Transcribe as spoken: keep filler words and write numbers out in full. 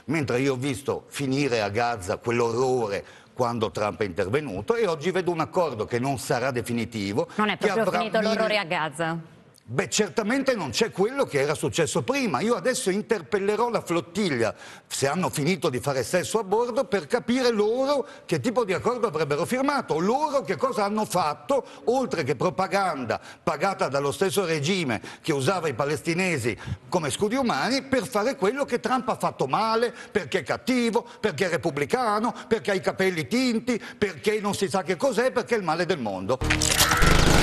mentre io ho visto finire a Gaza quell'orrore quando Trump è intervenuto, e oggi vedo un accordo che non sarà definitivo. Non è proprio finito mille... l'orrore a Gaza. Beh, certamente non c'è quello che era successo prima. Io adesso interpellerò la flottiglia, se hanno finito di fare sesso a bordo, per capire loro che tipo di accordo avrebbero firmato, loro che cosa hanno fatto, oltre che propaganda pagata dallo stesso regime che usava i palestinesi come scudi umani, per fare quello che Trump ha fatto male, perché è cattivo, perché è repubblicano, perché ha i capelli tinti, perché non si sa che cos'è, perché è il male del mondo.